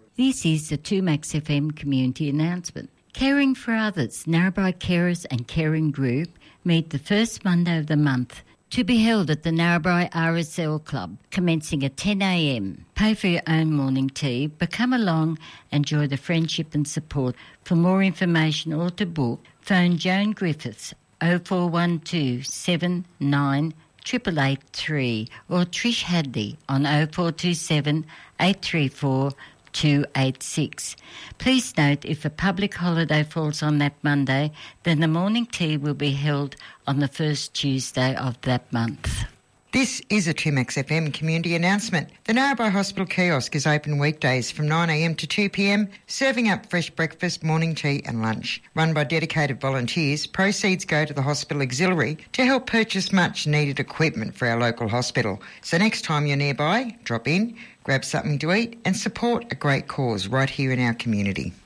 This is the 2Max FM community announcement. Caring for Others, Narrabri Carers and Caring Group meet the first Monday of the month to be held at the Narrabri RSL Club, commencing at 10 a.m. Pay for your own morning tea, but come along and enjoy the friendship and support. For more information or to book, phone Joan Griffiths 0412 79 8883 or Trish Hadley on 0427 834 286. Please note, if a public holiday falls on that Monday, then the morning tea will be held on the first Tuesday of that month. This is a 2Max FM community announcement. The Narrabri Hospital Kiosk is open weekdays from 9am to 2pm, serving up fresh breakfast, morning tea and lunch. Run by dedicated volunteers, proceeds go to the hospital auxiliary to help purchase much needed equipment for our local hospital. So next time you're nearby, drop in, grab something to eat and support a great cause right here in our community.